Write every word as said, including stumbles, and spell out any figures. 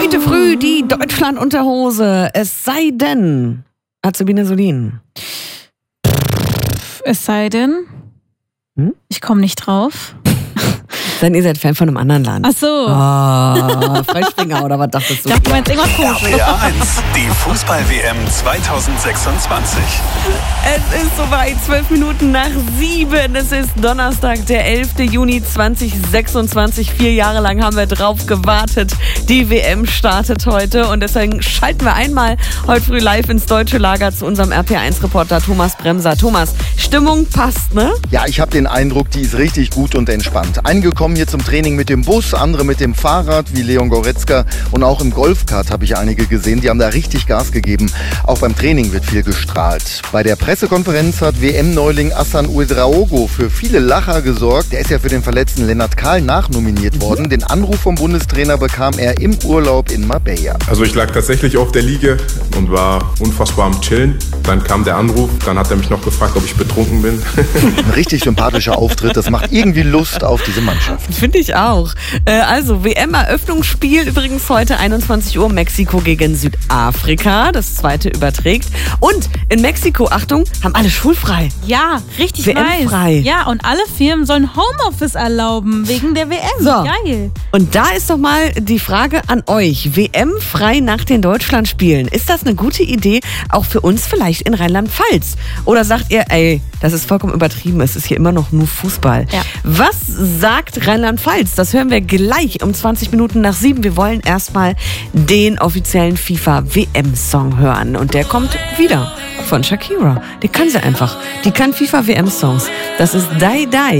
Heute früh die Deutschland-Unterhose. Es sei denn, Azubine Solin. Es sei denn, hm? ich komme nicht drauf. Denn ihr seid Fan von einem anderen Land. Ach so. Oh, Freispringer oder was dachtest du? Ich dachte, du meinst irgendwas komisches. R P R eins, die Fußball-W M zweitausendsechsundzwanzig. Es ist soweit, zwölf Minuten nach sieben. Es ist Donnerstag, der elfte Juni zweitausendsechsundzwanzig. Vier Jahre lang haben wir drauf gewartet. Die W M startet heute und deswegen schalten wir einmal heute früh live ins deutsche Lager zu unserem R P R eins Reporter Thomas Bremser. Thomas, Stimmung passt, ne? Ja, ich habe den Eindruck, die ist richtig gut und entspannt. Einige kommen hier zum Training mit dem Bus, andere mit dem Fahrrad, wie Leon Goretzka. Und auch im Golfkart habe ich einige gesehen, die haben da richtig Gas gegeben. Auch beim Training wird viel gestrahlt. Bei der Pressekonferenz hat W M-Neuling Hassan Ouedraogo für viele Lacher gesorgt. Der ist ja für den verletzten Lennart Kahl nachnominiert worden. Den Anruf vom Bundestrainer bekam er im Urlaub in Marbella. Also ich lag tatsächlich auf der Liege und war unfassbar am Chillen. Dann kam der Anruf, dann hat er mich noch gefragt, ob ich betrunken bin. Ein richtig sympathischer Auftritt, das macht irgendwie Lust auf diese Mannschaft. Finde ich auch. Äh, also W M-Eröffnungsspiel übrigens heute einundzwanzig Uhr, Mexiko gegen Südafrika. Das zweite überträgt. Und in Mexiko, Achtung, haben alle schulfrei. Ja, richtig W M-frei. nice. Ja, und alle Firmen sollen Homeoffice erlauben wegen der W M. So. Geil. Und da ist doch mal die Frage an euch. W M-frei nach den Deutschlandspielen. Ist das eine gute Idee, auch für uns vielleicht in Rheinland-Pfalz? Oder sagt ihr, ey, das ist vollkommen übertrieben, es ist hier immer noch nur Fußball. Ja. Was sagt Rheinland-Pfalz? Das hören wir gleich um zwanzig Minuten nach sieben. Wir wollen erstmal den offiziellen FIFA-W M-Song hören. Und der kommt wieder von Shakira. Die kann sie einfach. Die kann FIFA-W M-Songs. Das ist Die Die.